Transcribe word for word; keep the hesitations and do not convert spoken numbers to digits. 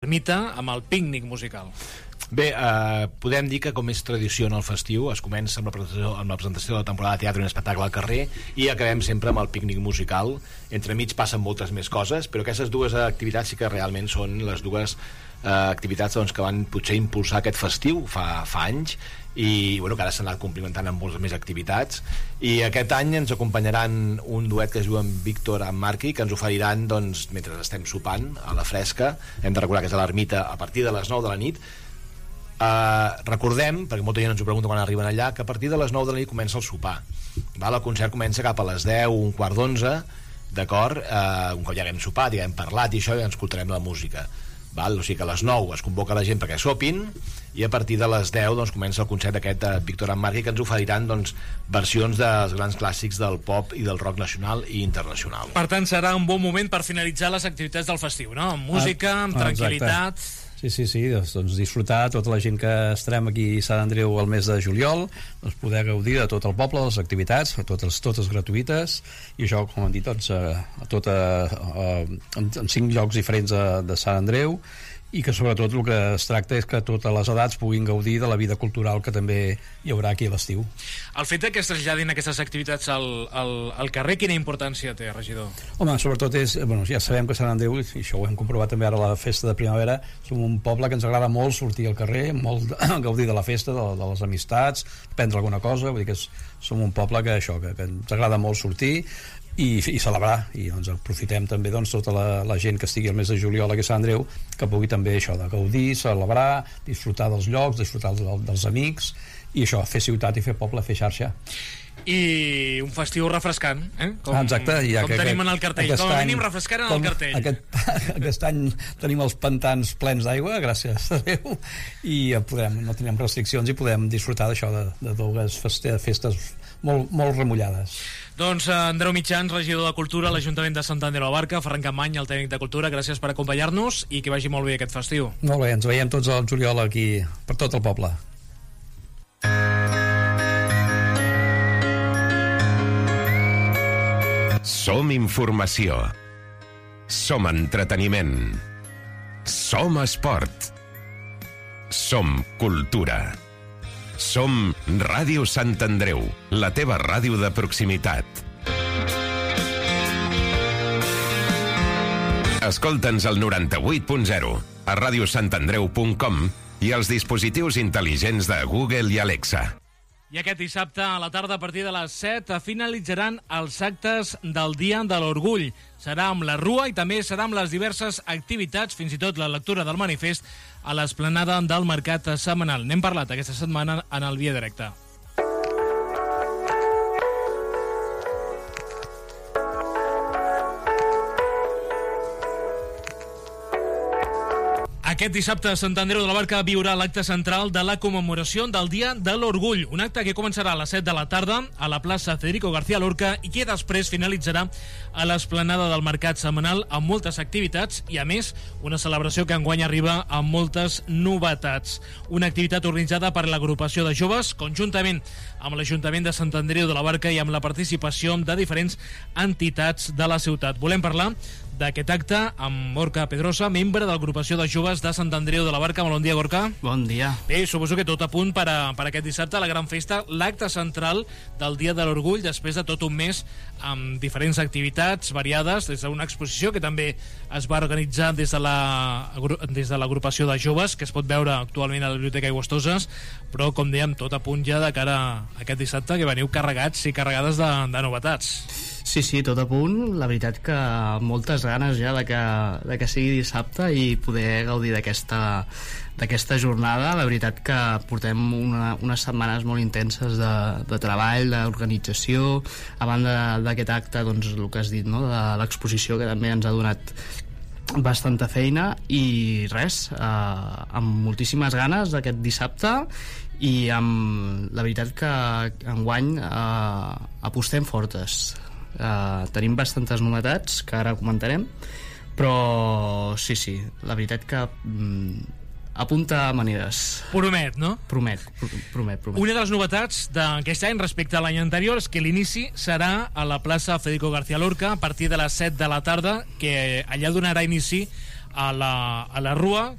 l'ermita amb el pícnic musical. Bé, eh, podem dir que com és tradició en el festiu es comença amb la presentació, amb la presentació de la temporada de teatre i un espectacle al carrer i acabem sempre amb el pícnic musical. Entremig passen moltes més coses, però aquestes dues activitats sí que realment són les dues eh, activitats doncs, que van potser impulsar aquest festiu fa, fa anys i bueno, que ara s'han anat complimentant amb moltes més activitats, i aquest any ens acompanyaran un duet que es diu amb Víctor amb Marqui, que ens oferiran doncs, mentre estem sopant a la fresca. Hem de recordar que és a l'ermita a partir de les nou de la nit. Uh, recordem, perquè molta gent ens ho pregunta quan arriben allà, que a partir de les nou de la nit comença el sopar, val? El concert comença cap a les deu, un quart d'onze, d'acord? Uh, un cop ja haguem sopat, ja hem parlat i això, ja ens escoltarem la música, val? O sigui que a les nou es convoca la gent perquè sopin i a partir de les deu doncs, comença el concert aquest de Víctor amb Marqui, que ens oferiran doncs, versions dels grans clàssics del pop i del rock nacional i internacional. Per tant, serà un bon moment per finalitzar les activitats del festiu, no? Amb música, amb ah, tranquil·litat. Sí, sí, sí, doncs, doncs disfrutar, tota la gent que estarem aquí a Sant Andreu el mes de juliol, doncs poder gaudir de tot el poble, les activitats, totes, totes gratuïtes, i això, com hem dit, doncs, a, a tota, a, en, en cinc llocs diferents de, de Sant Andreu, i que sobretot el que es tracta és que totes les edats puguin gaudir de la vida cultural que també hi haurà aquí a l'estiu. El fet que es traslladin aquestes activitats al, al, al carrer, quina importància té, regidor? Home, sobretot és, bueno, ja sabem que Sant Andreu, i això ho hem comprovat també ara a la festa de primavera, som un poble que ens agrada molt sortir al carrer, molt gaudir de la festa, de, de les amistats, prendre alguna cosa, vull dir que és, som un poble que això, que, que ens agrada molt sortir i, i celebrar, i doncs aprofitem també doncs, tota la, la gent que estigui al mes de juliol aquí a Sant Andreu, que pugui també això de gaudir, celebrar, disfrutar dels llocs, disfrutar dels, dels amics, i això, fer ciutat i fer poble, fer xarxa. I un festiu refrescant, eh? Com, ah, exacte, ja com que, tenim en el cartell, com a mínim refrescant en el cartell. Aquest, aquest any tenim els pantans plens d'aigua, gràcies a Déu, i podrem, no tenim restriccions i podem disfrutar d'això, de, de dues festes molt, molt remullades. Doncs Andreu Mitjans, regidor de Cultura a l'Ajuntament de Sant Andreu de la Barca, Ferran Campmany, el tècnic de Cultura, gràcies per acompanyar-nos i que vagi molt bé aquest festiu. Molt bé, ens veiem tots al juliol aquí per tot el poble. Som informació. Som entreteniment. Som esport. Som cultura. Som Ràdio Sant Andreu, la teva ràdio de proximitat. Escolta'ns al noranta-vuit punt zero, a radiosantandreu punt com i als dispositius intel·ligents de Google i Alexa. I aquest dissabte a la tarda a partir de les set finalitzaran els actes del Dia de l'Orgull. Serà amb la Rua i també serà amb les diverses activitats, fins i tot la lectura del manifest a l'esplanada del Mercat Setmanal. N'hem parlat aquesta setmana en el Via Directe. Aquest dissabte a Sant Andreu de la Barca viurà l'acte central de la commemoració del Dia de l'Orgull, un acte que començarà a les set de la tarda a la plaça Federico García Lorca i que després finalitzarà a l'esplanada del Mercat Setmanal amb moltes activitats i, a més, una celebració que enguany arriba amb moltes novetats. Una activitat organitzada per l'agrupació de joves, conjuntament amb l'Ajuntament de Sant Andreu de la Barca i amb la participació de diferents entitats de la ciutat. Volem parlar d'aquest acte amb Gorka Pedrosa, membre de l'agrupació de joves de Sant Andreu de la Barca. Bon dia, Gorka. Bon dia. Bé, suposo que tot a punt per, a, per aquest dissabte, la gran festa, l'acte central del Dia de l'Orgull, després de tot un mes amb diferents activitats variades, des d'una exposició que també es va organitzar des de la des de l'agrupació de joves, que es pot veure actualment a la Biblioteca Aigüestoses, però, com dèiem, tot a punt ja de cara a aquest dissabte, que veniu carregats i carregades de, de novetats. Sí, sí, tot a punt. La veritat que moltes ganes ja de que, de que sigui dissabte i poder gaudir d'aquesta d'aquesta jornada. La veritat que portem una, unes setmanes molt intenses de, de treball, d'organització. A banda d'aquest acte, doncs, el que has dit, no?, de l'exposició, que també ens ha donat bastanta feina, i res, eh, amb moltíssimes ganes d'aquest dissabte, i amb la veritat que enguany eh, apostem fortes. Uh, tenim bastantes novetats que ara comentarem, però sí, sí, la veritat que mm, apunta maneres. Promet, no? Promet, promet, promet. Una de les novetats d'aquest any respecte a l'any anterior és que l'inici serà a la plaça Federico García Lorca a partir de les set de la tarda, que allà donarà inici a la, a la Rua,